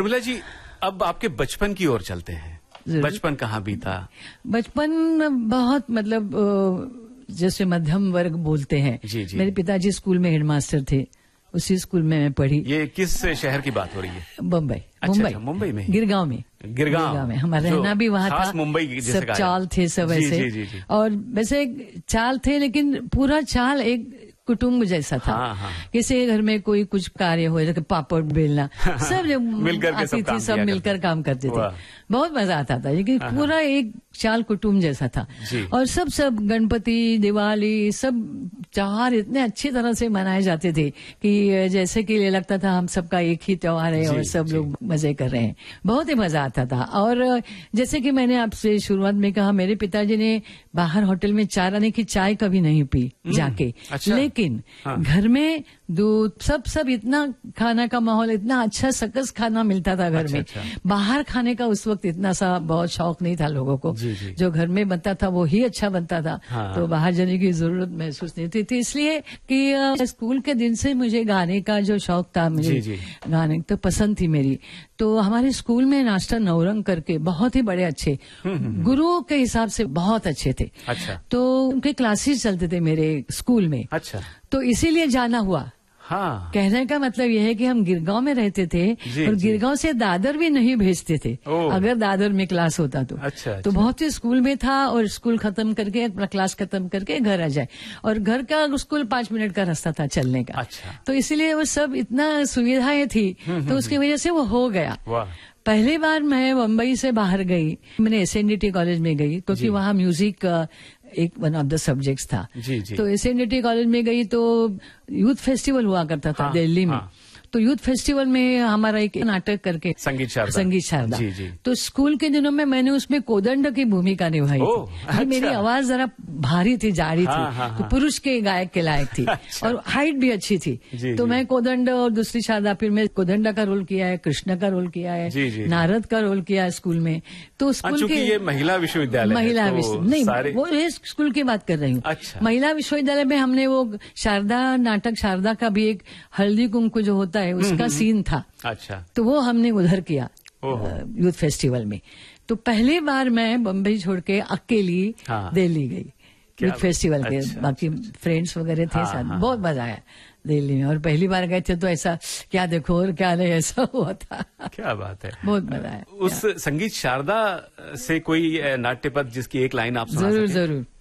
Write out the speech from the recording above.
उर्मिला जी, अब आपके बचपन की ओर चलते हैं। बचपन कहाँ बीता? बचपन बहुत मतलब जैसे मध्यम वर्ग बोलते हैं। जी। मेरे पिताजी स्कूल में हेडमास्टर थे, उसी स्कूल में मैं पढ़ी। ये किस शहर की बात हो रही है? मुंबई। अच्छा, मुंबई में, गिरगांव में। हमारा रहना भी वहाँ था। मुंबई सब चाल थे, सब ऐसे। जी। और वैसे चाल थे, लेकिन पूरा चाल एक कुटुंब जैसा था। किसी के घर में कोई कुछ कार्य हो, जैसे पापड़ बेलना, सब जो आती थी, सब मिलकर काम करते थे। बहुत मजा आता था, लेकिन पूरा एक चाल कुटुंब जैसा था। और सब गणपति, दिवाली, सब त्योहार इतने अच्छी तरह से मनाए जाते थे कि जैसे कि ये लगता था हम सबका एक ही त्योहार है और सब लोग मजे कर रहे हैं। बहुत ही मजा आता था। और जैसे कि मैंने आपसे शुरुआत में कहा, मेरे पिताजी ने बाहर होटल में चाय आने की चाय कभी नहीं पी जाके। लेकिन घर में दूध सब इतना खाना का माहौल, इतना अच्छा सकस खाना मिलता था घर में। बाहर खाने का उस वक्त इतना सा बहुत शौक नहीं था लोगों को। जो घर में बनता था वो ही अच्छा बनता था। तो बाहर जाने की जरूरत महसूस नहीं थी। इसलिए कि स्कूल के दिन से मुझे गाने का जो शौक था, मुझे गाने तो पसंद थी मेरी। तो हमारे स्कूल में मास्टर नौरंग करके बहुत ही बड़े अच्छे गुरु के हिसाब से बहुत अच्छे थे। तो उनके क्लासेस चलते थे मेरे स्कूल में। तो इसीलिए जाना हुआ। कहने का मतलब यह है कि हम गिरगांव में रहते थे और गिरगांव से दादर भी नहीं भेजते थे अगर दादर में क्लास होता तो। तो बहुत ही स्कूल में था और स्कूल खत्म करके, अपना क्लास खत्म करके घर आ जाए। और घर का स्कूल 5 मिनट का रास्ता था चलने का। तो इसीलिए वो सब इतना सुविधाएं थी, तो उसकी वजह से वो हो गया। पहली बार मैं मुंबई से बाहर गई, मैंने SNDT कॉलेज में गई, क्योंकि वहाँ म्यूजिक एक वन ऑफ द सब्जेक्ट्स था। तो SNDT कॉलेज में गई तो यूथ फेस्टिवल हुआ करता था दिल्ली में। तो यूथ फेस्टिवल में हमारा एक नाटक करके संगीत शारदा। तो स्कूल के दिनों में मैंने उसमें कोदंड की भूमिका निभाई थी। मेरी आवाज जरा भारी थी, जारी थी, तो पुरुष के गायक के लायक थी। और हाइट भी अच्छी थी। तो मैं कोदंड और दूसरी शारदा, फिर मैं कोदंडा का रोल किया है, कृष्ण का रोल किया है, नारद का रोल किया है स्कूल में। तो स्कूल के ये महिला विश्वविद्यालय, नहीं, वो स्कूल की बात कर रही हूँ। महिला विश्वविद्यालय में हमने वो शारदा नाटक, शारदा का भी एक हल्दी कुमकुम जो होता है उसका सीन था। तो वो हमने उधर किया यूथ फेस्टिवल में। तो पहली बार मैं बम्बई छोड़ के अकेली दिल्ली गई यूथ फेस्टिवल के। बाकी फ्रेंड्स वगैरह थे साथ, बहुत मजा आया दिल्ली में। और पहली बार गए थे तो ऐसा क्या देखो और क्या नहीं, ऐसा हुआ था। क्या बात है, बहुत मजा आया। उस संगीत शारदा से कोई नाट्य पद जिसकी एक लाइन आप सुना सकें? जरूर।